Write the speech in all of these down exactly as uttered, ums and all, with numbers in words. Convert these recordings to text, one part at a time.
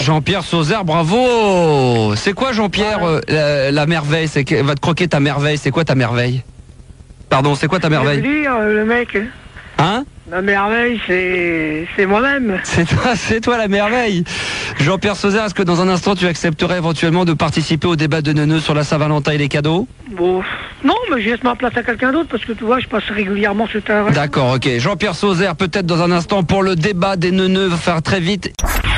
Jean-Pierre Sauzard, bravo. C'est quoi Jean-Pierre, euh, la, la merveille? C'est que va te croquer ta merveille. C'est quoi ta merveille? Pardon, c'est quoi ta merveille? Je veux dire, le mec. Hein? La merveille, c'est c'est moi-même. C'est toi, c'est toi la merveille. Jean-Pierre Sauzard, est-ce que dans un instant tu accepterais éventuellement de participer au débat de Neuneu sur la Saint-Valentin et les cadeaux? Bon, non, mais je laisse ma place à quelqu'un d'autre parce que tu vois, je passe régulièrement sur terrain. D'accord, ok. Jean-Pierre Sauzard, peut-être dans un instant pour le débat des Neuneu, va faire très vite.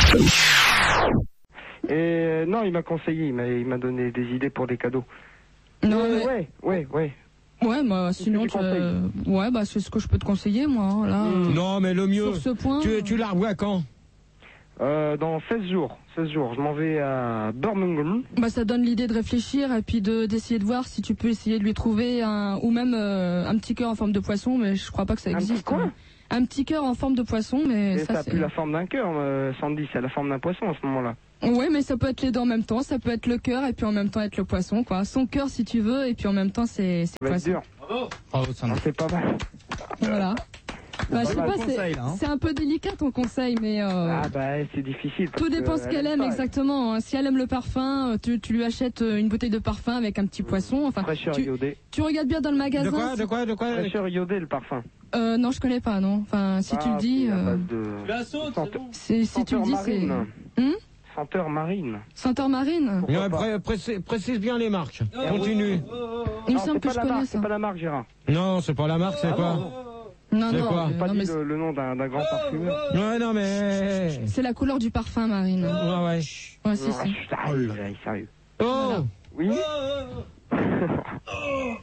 Et euh, non, il m'a conseillé, il m'a il m'a donné des idées pour des cadeaux. Non, Euh, mais- Ouais, ouais, ouais. Ouais, bah sinon, tu tu- conseilles ouais, bah c'est ce que je peux te conseiller, moi. hein, Là, euh, Non, mais le mieux, sur ce point. tu, tu la revois quand? Euh, dans seize jours. seize jours. Je m'en vais à Birmingham. Bah ça donne l'idée de réfléchir et puis de d'essayer de voir si tu peux essayer de lui trouver un ou même euh, un petit cœur en forme de poisson, mais je crois pas que ça Un petit existe. quoi hein. Un petit cœur en forme de poisson, mais Et ça, ça a c'est. plus la forme d'un cœur, euh, Sandy, c'est la forme d'un poisson à ce moment-là. Ouais, mais ça peut être les deux en même temps. Ça peut être le cœur et puis en même temps être le poisson, quoi. Son cœur si tu veux et puis en même temps c'est c'est Ça va être poisson. dur. Bravo, Ah, c'est pas mal. Voilà. Bah, je sais mal pas, c'est conseil, là, hein. c'est un peu délicat ton conseil, mais euh, Ah bah c'est difficile. parce tout dépend que ce qu'elle elle aime pas. exactement. hein. Si elle aime le parfum, euh, tu, tu lui achètes euh, une bouteille de parfum avec un petit poisson. Enfin, Fraîcheur tu, iodée. tu regardes bien dans le magasin. De quoi, si- de quoi, de quoi? Fraîcheur iodée, le parfum. Euh, non, je connais pas, non. Enfin, si tu Ah, le dis, c'est à euh, base de... La saute, c'est Senteur- bon. c'est- si tu le senteur dis, c'est marine. Hum Senteur marine. senteur marine. Pourquoi Non, pas pré- précise, précise bien les marques. Oh, Continue. oh, oh, oh, Il me Non, semble c'est que pas je la connais marque, ça. c'est pas la marque, Gérard. Non, c'est pas la marque, c'est quoi? Non, C'est non, quoi euh, Pas non, dit mais le, le nom d'un d'un grand oh, parfumeur. oh, Ouais, non, mais... c'est la couleur du parfum, Marine. Ouais, ouais. Ouais, si, Ah, si. je t'arrive, là, sérieux. Oh! Oui. oh, oh.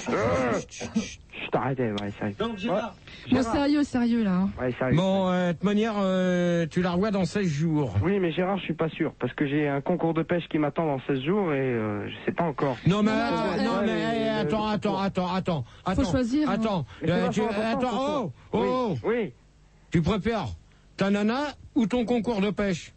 Je t'arrêtais, ouais, sérieux. Donc Gérard, Bon, sérieux, sérieux, là. hein. Ouais, sérieux. Bon, euh, de toute manière, euh, tu la revois dans seize jours. Oui, mais Gérard, je suis pas sûr, parce que j'ai un concours de pêche qui m'attend dans seize jours et euh, je sais pas encore. Non, mais, Non, mais attends, euh, non, eh, mais, ouais, eh, euh, attends, le attends, concours. attends, attends, Faut attends. choisir, hein. Attends, Mais c'est euh, vachement tu, important, attends, ce oh, oh, Oui, oh. oui. Tu préfères ta nana ou ton concours de pêche?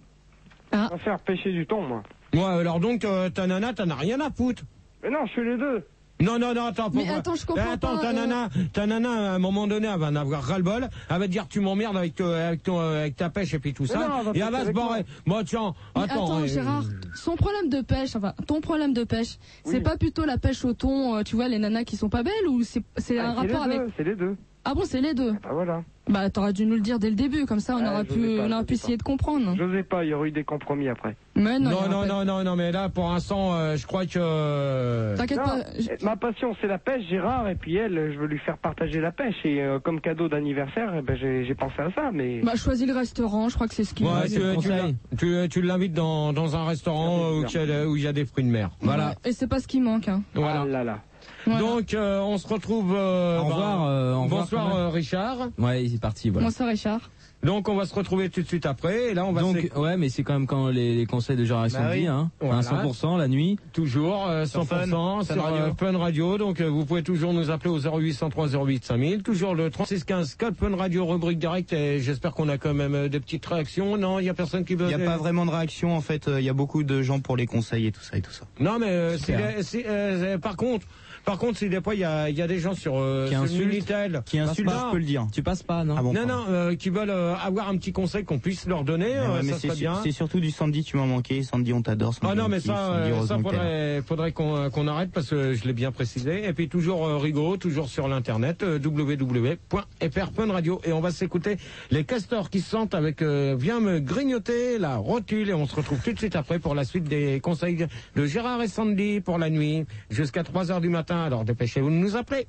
Je vais faire pêcher du thon, moi. Ouais, alors donc, euh, ta nana, t'en as rien à foutre. Mais non, je fais les deux. Non, non, non, attends, Mais pourquoi attends, je comprends Eh, attends, pas, ta euh. nana, ta nana, à un moment donné, elle va en avoir ras-le-bol. Elle va te dire que tu m'emmerdes avec, euh, avec, ton, euh, avec ta pêche et puis tout ça. non, elle va et elle pêcher va se avec barrer. Bon, tiens, Mais attends. attends, euh, Gérard, son problème de pêche, enfin, ton problème de pêche, c'est Oui. pas plutôt la pêche au thon, euh, tu vois, les nanas qui sont pas belles, ou c'est c'est Ah, un c'est les rapport deux, avec... c'est les deux. Ah bon, c'est les deux. Bah voilà. Bah, t'aurais dû nous le dire dès le début, comme ça on Ah, aurait je pu, sais pas, on je aurait pu sais essayer de comprendre. Je sais pas, il y aurait eu des compromis après. Mais non, il y Non, aura non, pas- non, non, non, mais là, pour l'instant, euh, je crois que... euh, T'inquiète Non, pas. je- eh, ma passion c'est la pêche, Gérard, et puis elle, je veux lui faire partager la pêche. Et euh, comme cadeau d'anniversaire, eh ben, j'ai j'ai pensé à ça, mais... Bah, choisis le restaurant, je crois que c'est ce qui Ouais, me tu, c'est le tu, conseil. tu, tu l'invites dans, dans un restaurant Ah, où c'est il y, a- où il y a des fruits de mer. Voilà. Et c'est pas ce qui manque, hein. Voilà. Ah là là. Voilà. Donc, euh, on se retrouve... euh, Au ben, revoir, euh, au revoir, bonsoir, quand même. euh, Richard. Ouais, c'est parti, voilà. Bonsoir, Richard. Donc, on va se retrouver tout de suite après. Et là, on va Donc, s'éc- ouais, mais c'est quand même quand les, les conseils de Gérard et Bah Sandy, oui. hein. Voilà. Hein, cent pour cent la nuit. toujours euh, cent pour cent Fun, sur Fun euh, Radio. Fun Radio. Donc, euh, vous pouvez toujours nous appeler au zéro huit cent trois zéro huit cinq mille. Toujours le trente-six quinze Code Fun Radio, rubrique direct. Et j'espère qu'on a quand même euh, des petites réactions. Non, il y a personne qui veut... Il n'y a pas vraiment de réaction en fait, il y a beaucoup de gens pour les conseils et tout ça et tout ça. Non, mais euh, si Super. les- si, euh, par contre... Par contre, si des fois il y a, il y a des gens sur, euh, Qui sur insultent, Minitel, Qui insulte, non, je peux le dire. Tu passes pas, non? Ah bon, non, pardon. non, euh, qui veulent euh, avoir un petit conseil qu'on puisse leur donner, Mais euh, ouais, mais ça c'est serait su- bien. c'est surtout du Sandy, tu m'as manqué. Sandy, on t'adore. Sandy, Ah non, on mais kiffe, ça, Sandy, euh, ça heureusement que t'es là. faudrait, faudrait qu'on euh, qu'on arrête parce que je l'ai bien précisé. Et puis toujours euh, rigolo, toujours sur l'internet, euh, w w w point f r point radio. Et on va s'écouter les castors qui se sentent avec euh, Viens me grignoter la rotule. Et on se retrouve tout de suite après pour la suite des conseils de Gérard et Sandy pour la nuit jusqu'à trois heures du matin. Alors dépêchez-vous de nous appeler.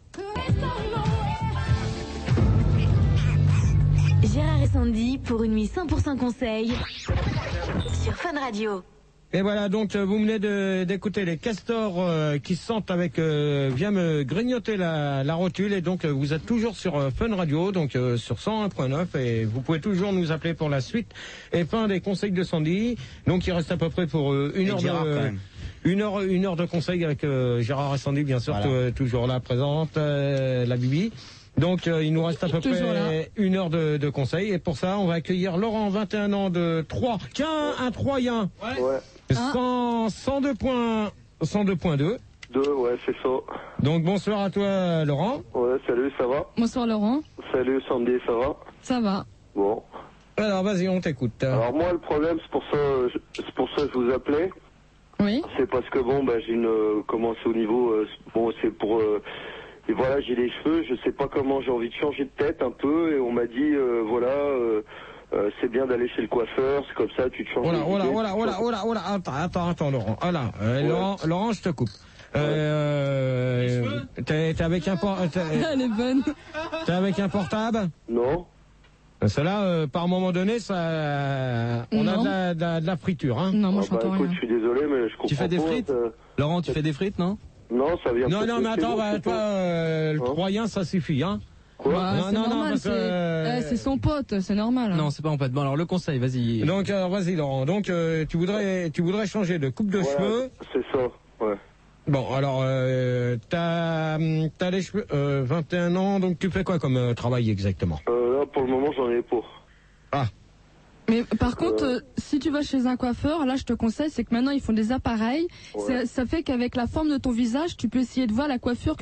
Gérard et Sandy pour une nuit cent pour cent conseil sur Fun Radio. Et voilà, donc euh, vous venez de- d'écouter les castors euh, qui se sentent avec euh, Viens me grignoter la, la rotule. Et donc euh, vous êtes toujours sur euh, Fun Radio, donc euh, sur cent un point neuf. Et vous pouvez toujours nous appeler pour la suite et fin des conseils de Sandy. Donc il reste à peu près pour euh, une Et heure Gérard, de... quand même. Une heure, une heure de conseils avec euh, Gérard et Sandy, bien sûr, Voilà. t- euh, toujours là présente, euh, la Bibi. Donc euh, il nous reste à peu Toujours près une heure de, de conseils. Et pour ça, on va accueillir Laurent, vingt et un ans, de Troyes. Tiens, un Troyen. Ouais. cent, cent deux points, cent deux point deux. Deux, ouais, c'est ça. Donc bonsoir à toi, Laurent. Ouais, salut, ça va? Bonsoir, Laurent. Salut, Sandy, ça va? Ça va. Bon. Alors, vas-y, on t'écoute. Alors moi, le problème, c'est pour ça, je- c'est pour ça que je vous appelais. Oui. C'est parce que bon, bah, j'ai une, euh, comment c'est au niveau, euh, bon, c'est pour, euh, et voilà, j'ai les cheveux, je sais pas comment, j'ai envie de changer de tête un peu, et on m'a dit, euh, voilà, euh, euh, c'est bien d'aller chez le coiffeur, c'est comme ça, tu te changes. Oh là, les oh là, idées. oh là, oh là, oh là, oh là, attends, attends, attends, Laurent. Oh là, euh, Ouais. Laurent, Laurent, je te coupe. Euh, t'es t'es avec un por- t'es Elle est bonne. t'es avec un portable? Non. Cela, euh, par moment donné, ça, on a Non. de la, de la, de la friture, hein. Non, moi Ah, je bah, n'entends écoute, rien. je suis désolé, mais je comprends Tu fais des pas, frites ça- Laurent, tu fais des frites, non? Non, ça vient Non, peut-être non, de mais chez attends, vous, bah, c'est toi, tout. euh, le Hein Troyen, ça suffit, hein. Quoi Bah, Non, c'est non, non, normal, parce c'est que, euh, eh, c'est son pote, c'est normal. hein. Non, c'est pas mon pote. Bon, alors le conseil, vas-y. Donc, euh, vas-y, Laurent. Donc, euh, tu voudrais, tu voudrais changer de coupe de Voilà, cheveux. c'est ça, ouais. Bon, alors, euh, t'as, hum, t'as les cheveux, euh, vingt et un ans, donc tu fais quoi comme euh, travail exactement? Euh, là, pour le moment, j'en ai pas. Ah. Mais par contre, euh, si tu vas chez un coiffeur, là je te conseille, c'est que maintenant ils font des appareils. Ouais. Ça, ça fait qu'avec la forme de ton visage, tu peux essayer de voir la coiffure